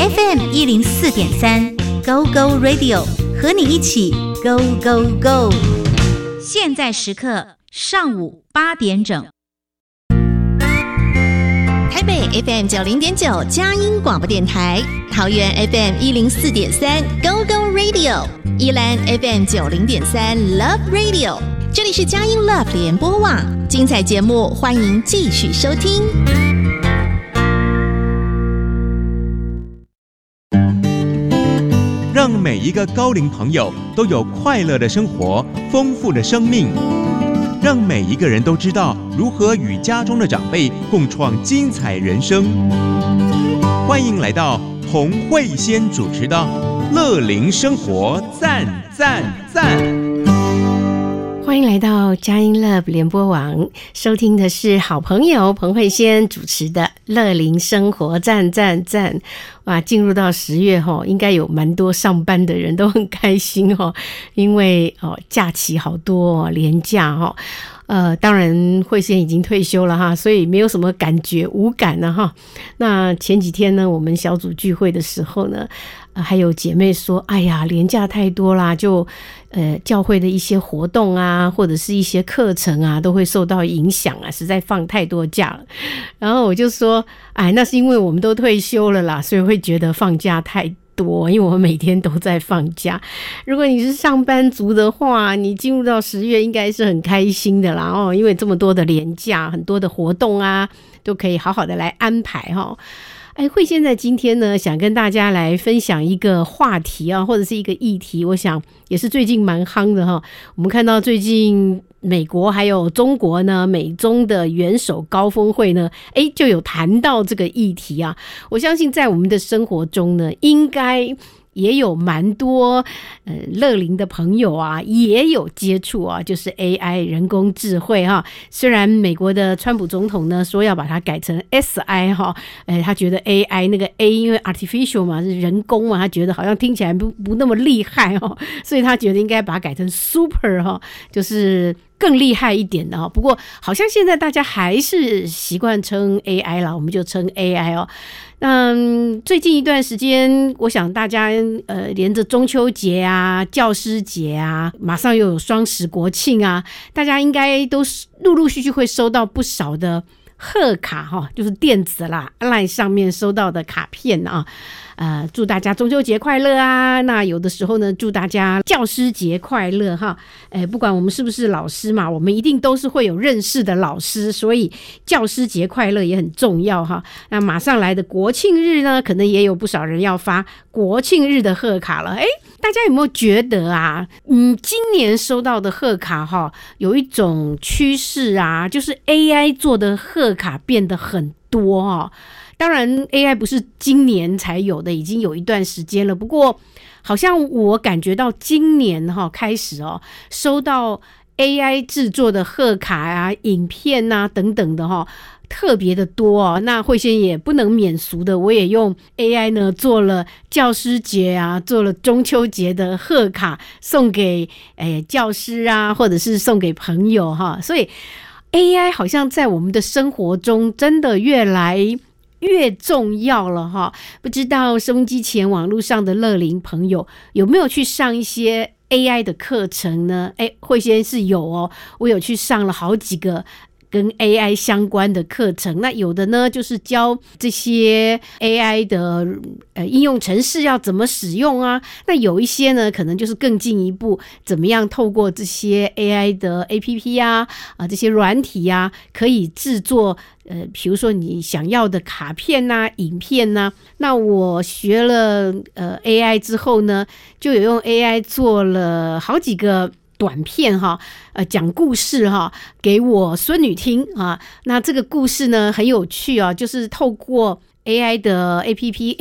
FM104.3 Go Go Radio 和你一起 Go Go Go。 现在时刻上午8点整。 台北 FM 90.9佳音广播电台，桃园 FM 104.3 Go Go Radio， 宜兰 FM 90.3 Love Radio。这里是佳音 Love 联播网，精彩节目欢迎继续收听。 让每一个高龄朋友都有快乐的生活，丰富的生命。让每一个人都知道如何与家中的长辈共创精彩人生。欢迎来到洪慧仙主持的乐龄生活赞赞赞。 欢迎来到佳音 Love 联播网，收听的是好朋友彭慧仙主持的乐龄生活赞赞赞。哇，进入到10月应该有蛮多上班的人都很开心因为假期好多连假当然慧仙已经退休了哈，所以没有什么感觉，无感了哈。那前几天呢，我们小组聚会的时候呢，还有姐妹说，哎呀，连假太多啦，就教会的一些活动啊，或者是一些课程啊，都会受到影响啊，实在放太多假了。然后我就说，哎，那是因为我们都退休了啦，所以会觉得放假太多，因为我们每天都在放假。如果你是上班族的话，你进入到10月应该是很开心的啦因为这么多的连假，很多的活动啊，都可以好好的来安排慧仙在今天呢，想跟大家来分享一个话题或者是一个议题，我想也是最近蛮夯的我们看到最近美国还有中国呢，美中的元首高峰会呢，就有谈到这个议题我相信在我们的生活中呢，应该也有蛮多乐龄的朋友也有接触就是 AI 人工智慧虽然美国的川普总统呢说要把它改成 SI 他觉得 AI 那个 A 因为 artificial 嘛，是人工嘛，他觉得好像听起来不那么厉害所以他觉得应该把它改成 super 就是更厉害一点的不过好像现在大家还是习惯称 AI 啦，我们就称 AI最近一段时间，我想大家连着中秋节啊、教师节啊，马上又有双十国庆大家应该都陆陆续续会收到不少的贺卡就是电子啦 LINE 上面收到的卡片祝大家中秋节快乐那有的时候呢，祝大家教师节快乐不管我们是不是老师嘛，我们一定都是会有认识的老师，所以教师节快乐也很重要那马上来的国庆日呢，可能也有不少人要发国庆日的贺卡了大家有没有觉得今年收到的贺卡有一种趋势就是 AI 做的贺卡变得很多当然 AI 不是今年才有的，已经有一段时间了，不过好像我感觉到今年开始收到 AI 制作的贺卡影片等等的特别的多那慧仙也不能免俗的，我也用 AI 呢做了教师节做了中秋节的贺卡送给教师或者是送给朋友所以 AI 好像在我们的生活中真的越来越重要了不知道收音机前网络上的乐龄朋友有没有去上一些 AI 的课程呢？慧仙是有我有去上了好几个跟 AI 相关的课程，那有的呢就是教这些 AI 的应用程式要怎么使用那有一些呢可能就是更进一步，怎么样透过这些 AI 的 APP 这些软体可以制作比如说你想要的卡片影片那我学了AI 之后呢，就有用 AI 做了好几个短片讲故事给我孙女听那这个故事呢很有趣就是透过 AI 的 APP